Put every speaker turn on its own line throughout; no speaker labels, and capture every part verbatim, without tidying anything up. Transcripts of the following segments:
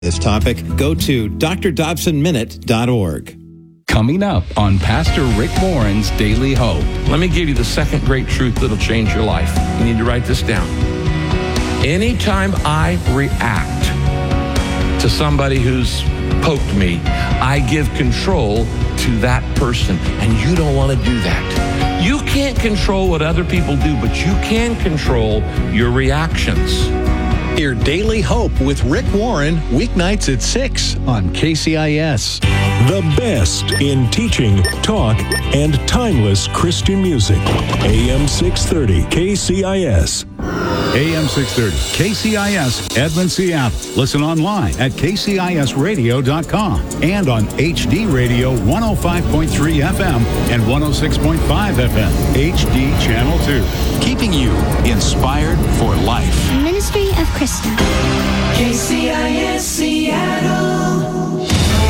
This topic, go to d r dobson minute dot org.
Coming up on Pastor Rick Warren's Daily Hope.
Let me give you the second great truth that'll change your life. You need to write this down. Anytime I react to somebody who's poked me, I give control to that person, and you don't want to do that. You can't control what other people do, but you can control your reactions.
Hear Daily Hope with Rick Warren, weeknights at six on K C I S.
The best in teaching, talk, and timeless Christian music. A M six thirty K C I S.
A M six thirty K C I S, Edmond, Seattle. Listen online at k c i s radio dot com and on H D Radio one oh five point three F M and one oh six point five F M, H D Channel two. Keeping you inspired for life.
Ministry of Christ.
K C I S Seattle.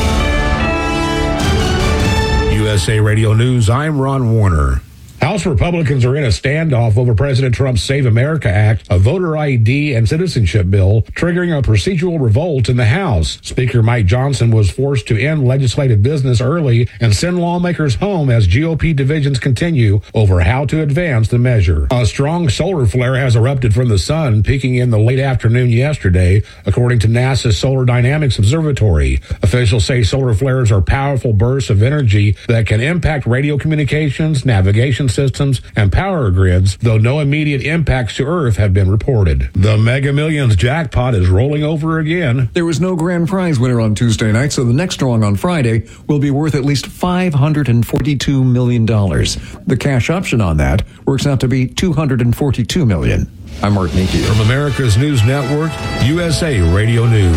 U S A Radio News, I'm Ron Warner. House Republicans are in a standoff over President Trump's Save America Act, a voter I D and citizenship bill, triggering a procedural revolt in the House. Speaker Mike Johnson was forced to end legislative business early and send lawmakers home as G O P divisions continue over how to advance the measure. A strong solar flare has erupted from the sun, peaking in the late afternoon yesterday, according to NASA's Solar Dynamics Observatory. Officials say solar flares are powerful bursts of energy that can impact radio communications, navigation systems, and power grids, though no immediate impacts to Earth have been reported. The Mega Millions jackpot is rolling over again.
There was no grand prize winner on Tuesday night, so the next drawing on Friday will be worth at least five hundred forty-two million dollars. The cash option on that works out to be two hundred forty-two million dollars. I'm Mark Nicky.
From America's News Network, U S A Radio News.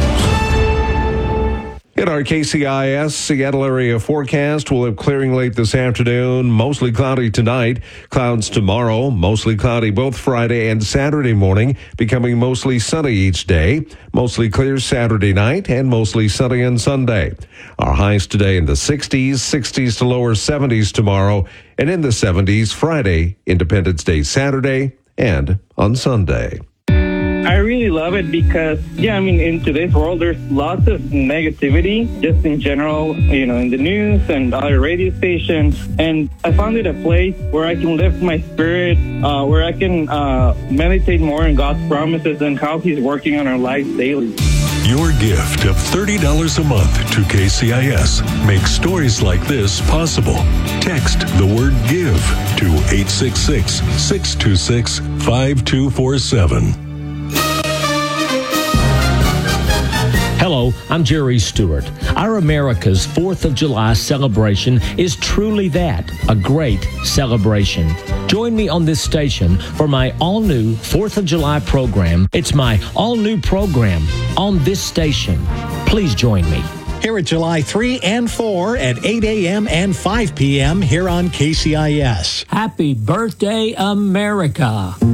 In our K C I S Seattle area forecast, we'll have clearing late this afternoon, mostly cloudy tonight, clouds tomorrow, mostly cloudy both Friday and Saturday morning, becoming mostly sunny each day, mostly clear Saturday night, and mostly sunny on Sunday. Our highs today in the sixties, sixties to lower seventies tomorrow, and in the seventies Friday, Independence Day Saturday, and on Sunday.
I really love it because, yeah, I mean, in today's world, there's lots of negativity just in general, you know, in the news and other radio stations. And I found it a place where I can lift my spirit, uh, where I can uh, meditate more on God's promises and how He's working on our lives daily.
Your gift of thirty dollars a month to K C I S makes stories like this possible. Text the word GIVE to eight six six, six two six, five two four seven.
Hello, I'm Jerry Stewart. Our America's fourth of July celebration is truly that, a great celebration. Join me on this station for my all-new fourth of July program. It's my all-new program on this station. Please join me.
Here at July three and four at eight a.m. and five p.m. here on K C I S.
Happy birthday, America.